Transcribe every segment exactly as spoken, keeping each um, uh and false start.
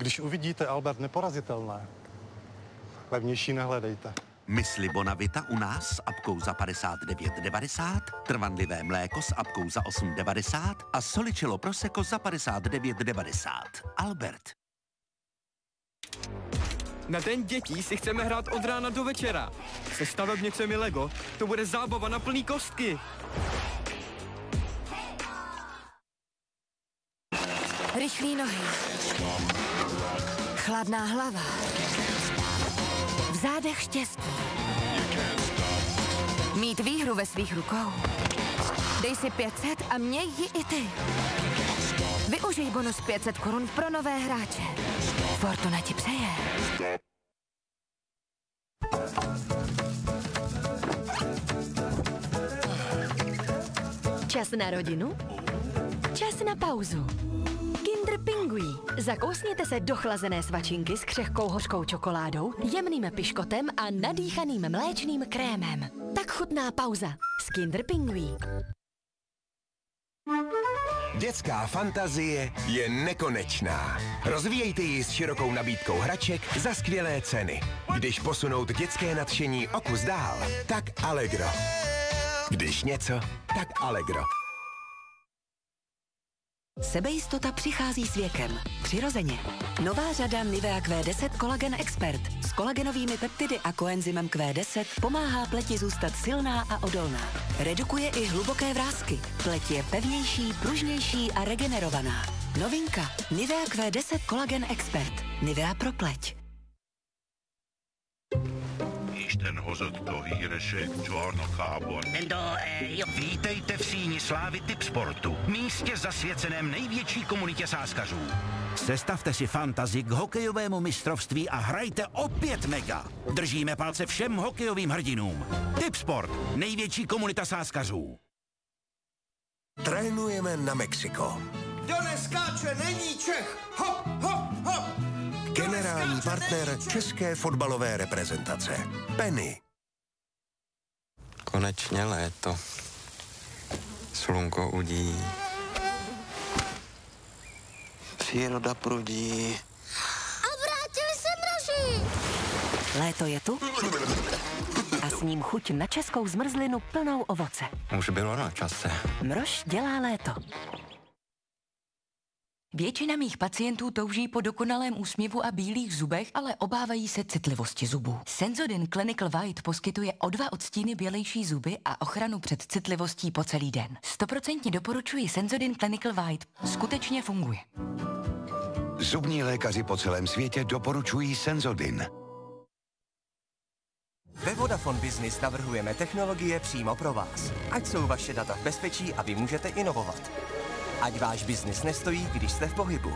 Když uvidíte Albert neporazitelné, levnější nehledejte. Mysli Bonavita u nás s apkou za padesát devět devadesát, trvanlivé mléko s apkou za osm devadesát a Soličilo Prosecco za padesát devět devadesát. Albert. Na Den dětí si chceme hrát od rána do večera. Se stavebnicemi Lego to bude zábava na plný kostky. Rychlý nohy. Chladná hlava. V zádech štěstí. Mít výhru ve svých rukou. Dej si pět set a měj ji i ty. Využij bonus pět set korun pro nové hráče. Fortuna ti přeje. Čas na rodinu? Čas na pauzu. Kinder Pingui. Zakousněte se do chlazené svačinky s křehkou hořkou čokoládou, jemným piškotem a nadýchaným mléčným krémem. Tak chutná pauza s Kinder Pingui. Dětská fantazie je nekonečná. Rozvíjejte ji s širokou nabídkou hraček za skvělé ceny. Když posunout dětské nadšení o kus dál, tak Allegro. Když něco, tak Allegro. Sebejistota přichází s věkem. Přirozeně. Nová řada Nivea Q deset Collagen Expert s kolagenovými peptidy a koenzymem Q deset pomáhá pleti zůstat silná a odolná. Redukuje i hluboké vrásky. Pleť je pevnější, pružnější a regenerovaná. Novinka. Nivea Q deset Collagen Expert. Nivea pro pleť. Isten hozott a híresek csarnokában. Do, eh, jo. Vítejte v síni slávy Tipsportu, místě zasvěceném největší komunitě sázkařů. Sestavte si fantazii k hokejovému mistrovství a hrajte o pět mega. Držíme palce všem hokejovým hrdinům. Tipsport, největší komunita sázkařů. Trénujeme na Mexiko. Kdo neskáče, není Čech! Hop, hop, hop! Generální partner české fotbalové reprezentace. Penny. Konečně léto. Slunko udí. Příroda prudí. A vrátili se mraži! Léto je tu a s ním chuť na českou zmrzlinu plnou ovoce. Už bylo na čase. Mrož dělá léto. Většina mých pacientů touží po dokonalém úsměvu a bílých zubech, ale obávají se citlivosti zubů. Sensodyne Clinical White poskytuje o dva odstíny bělejší zuby a ochranu před citlivostí po celý den. Stoprocentně doporučuji Sensodyne Clinical White. Skutečně funguje. Zubní lékaři po celém světě doporučují Sensodyne. Ve Vodafone Business navrhujeme technologie přímo pro vás. Ať jsou vaše data v bezpečí a vy můžete inovovat. Ať váš biznis nestojí, když jste v pohybu.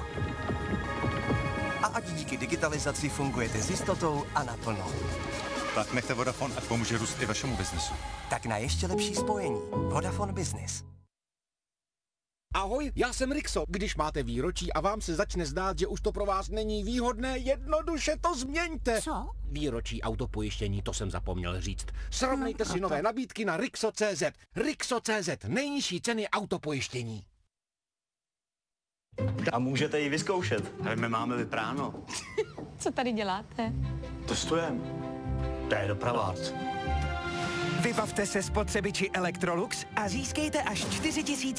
A ať díky digitalizaci fungujete s jistotou a naplno. Tak nechte Vodafone, ať pomůže růst i vašemu biznesu. Tak na ještě lepší spojení. Vodafone Business. Ahoj, já jsem Rixo. Když máte výročí a vám se začne zdát, že už to pro vás není výhodné, jednoduše to změňte. Co? Výročí autopojištění, to jsem zapomněl říct. Srovnejte si nové nabídky na Rixo tečka cé zet. Rixo tečka cé zet, nejnižší ceny autopojištění. A můžete ji vyzkoušet. Ale my máme vypráno. Co tady děláte? Testujeme. To je doprava. Vybavte se spotřebiči Electrolux a získejte až čtyři tisíce